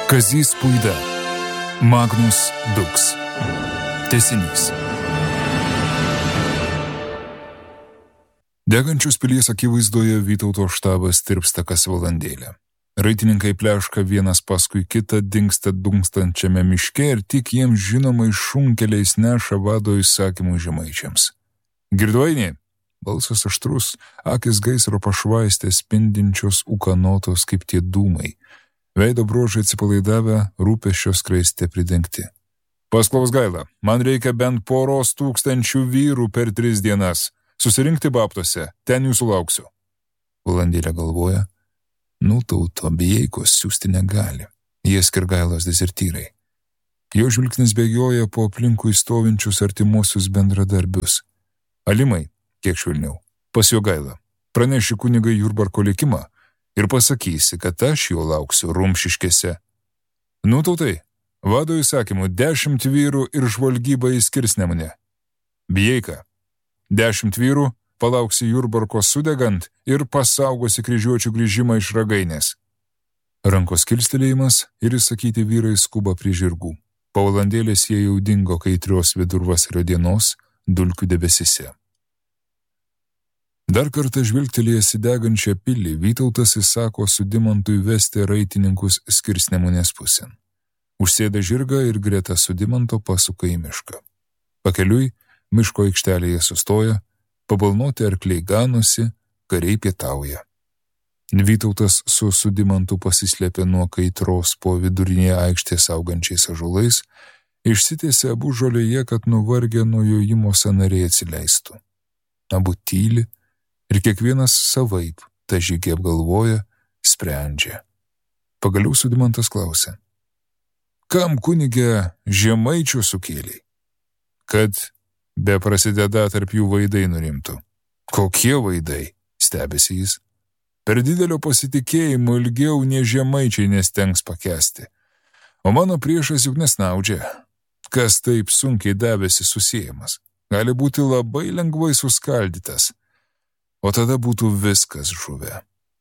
Kazys Puida. Magnus Dux. Tęsinys. Degančios pilies akivaizdoje Vytauto štabas tirpsta kas valandėlę. Raitininkai pleška vienas paskui kitą, dingsta dunkstančiame miške ir tik jiems žinomai šunkeliais neša vado įsakymų žemaičiams. Girduoini? Balsas aštrus, akis gaisro pašvaistė spindinčios ūkanotos kaip tie dūmai. Veido bruožai atsipalaidavę, rūpesčio skraiste pridengti. Pasklaus Gaila, man reikia bent 1,000 vyrų per 3 dienas. Susirinkti Babtuose, ten jūsų lauksiu. Valandėlė galvoja, Tauto Bijeikos siūsti negali. Jie Skirgailos dezertyrai. Jo žvilgsnis bėgioja po aplinkui stovinčius artimuosius bendradarbius. Alimai, kiek švelniau, pas Jogailą. Praneši kunigai Jurbarko likimą ir pasakysi, kad aš jo lauksiu Rumšiškėse. Tautai, vado įsakymų 10 vyrų ir žvalgyba į Skirsnemunę. Bijeika, 10 vyrų, palauksi Jurbarko sudegant ir pasaugosi kryžiuočių grįžimą iš Ragainės. Rankos kilstelėjimas ir įsakyti vyrai skuba prie žirgų. Po valandėlės jie jau dingo kaitrios vidurvasario dienos dulkių debesise. Dar kartą žvilgtelėjęs į degančią pilį, Vytautas įsako Sudimantui vesti raitininkus Skirsnemunės pusėn. Užsėda žirgą ir greta Sudimanto pasuka į mišką. Pakeliui miško aikštelėje sustoja, pabalnoti arkliai ganosi, kariai pietauja. Vytautas su Sudimantu pasislėpė nuo kaitros po vidurinėje aikštės augančiais ąžuolais, išsitiesė abu žolėje, kad nuvargę nuo jojimo sąnariai atsileistų. Abu tyli ir kiekvienas savaip tą žygį apgalvoja, sprendžia. Pagaliau Sudimantas klausė, kam kunige žemaičių sukėlei? Kad be prasideda tarp jų vaidai nurimtų. Kokie vaidai? Stebėsi jis. Per didelio pasitikėjimo ilgiau ne žemaičiai nestengs pakęsti. O mano priešas juk nesnaudžia. Kas taip sunkiai davėsi susiejamas, gali būti labai lengvai suskaldytas. O tada būtų viskas žuvę.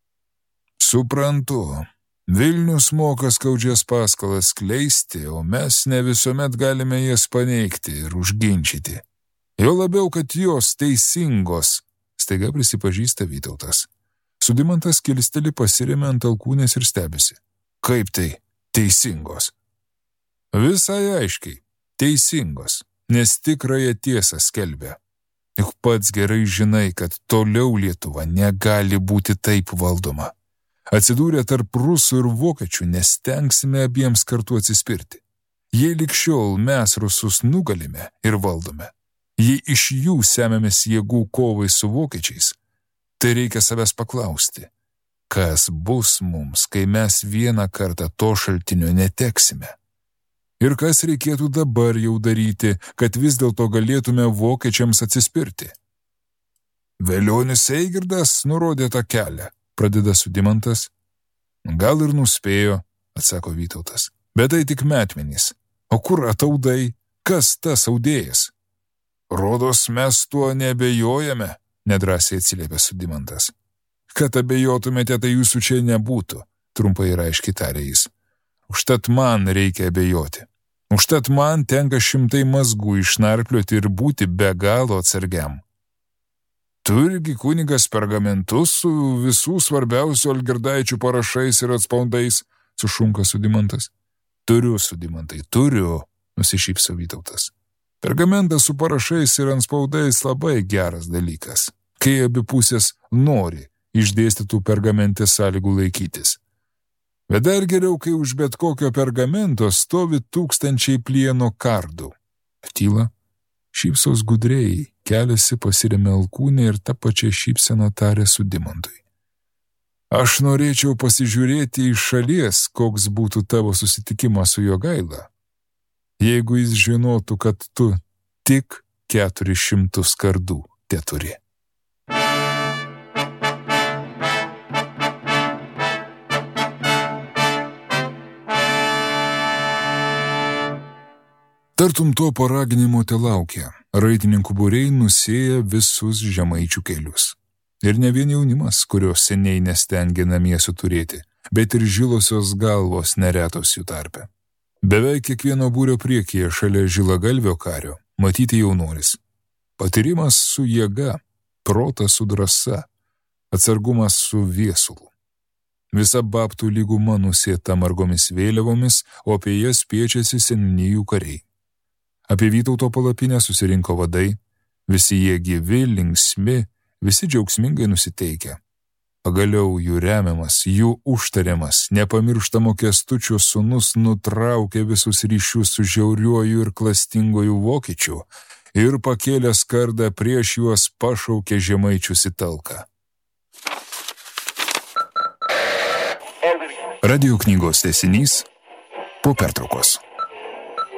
Suprantu, Vilnius moka skaudžias paskalas skleisti, o mes ne visuomet galime jas paneigti ir užginčyti. Jo labiau, kad jos teisingos, staiga prisipažįsta Vytautas. Sudimantas kilsteli pasiremia ant alkūnės ir stebisi. Kaip tai teisingos? Visai aiškiai, teisingos, nes tikrąją tiesą skelbia. Juk pats gerai žinai, kad toliau Lietuva negali būti taip valdoma. Atsidūrę tarp rusų ir vokiečių nestengsime abiems kartu atsispirti. Jei lig šiol mes rusus nugalime ir valdome, jei iš jų semėmės jėgų kovai su vokiečiais, tai reikia savęs paklausti, kas bus mums, kai mes vieną kartą to šaltinio neteksime. Ir kas reikėtų dabar jau daryti, kad vis dėlto galėtume vokiečiams atsispirti? Velionis Eigirdas nurodė tą kelią, pradeda Sudimantas. Gal ir nuspėjo, atsako Vytautas, bet tai tik metmenys. O kur ataudai? Kas tas audėjas? Rodos mes tuo nebejojame, nedrąsiai atsiliepė Sudimantas. Kad abejotumėte, tai jūsų čia nebūtų, trumpai ir aiškiai tarė jis. Užtat man reikia abejoti. Užtat man tenka 100 mazgų išnarplioti ir būti be galo atsargiam. Turgi kunigas pergamentus su visų svarbiausių Algirdaičių parašais ir atspaudais, sušunka Sudimantas. Turiu, Sudimantai, turiu, nusišypso Vytautas. Pergamentas su parašais ir atspaudais labai geras dalykas, kai abi pusės nori išdėstytų pergamente sąlygų laikytis. Bet dar geriau, kai už bet kokio pergamento stovi 1000 plieno kardų. Tyla, šypsos gudriai, keliasi pasiremė alkūnę ir tą pačią šypseną tarė Sudimantui. Aš norėčiau pasižiūrėti iš šalies, koks būtų tavo susitikimas su Jogaila, jeigu jis žinotų, kad tu tik 400 kardų teturi. Tartum to paraginimo telaukia, raitininkų būriai nusėja visus žemaičių kelius. Ir ne vien jaunimas, kurio seniai nestengė namie suturėti, bet ir žilosios galvos neretos jų tarpe. Beveik kiekvieno būrio priekyje šalia žilagalvio kario matyti jaunuolis. Patyrimas su jėga, protas su drąsa, atsargumas su viesulu. Visa Babtų lyguma nusėta margomis vėliavomis, o apie jas spiečiasi seniūnijų kariai. Apie Vytauto palapinę susirinko vadai, visi jie gyvi, linksmi, visi džiaugsmingai nusiteikę. Pagaliau jų remiamas, jų užtariamas, nepamirštamo Kęstučio sūnus nutraukė visus ryšius su žiauriuoju ir klastingoju vokiečiu ir pakėlęs kardą prieš juos pašaukė žemaičius į talką. Radio knygos tęsinys po pertraukos.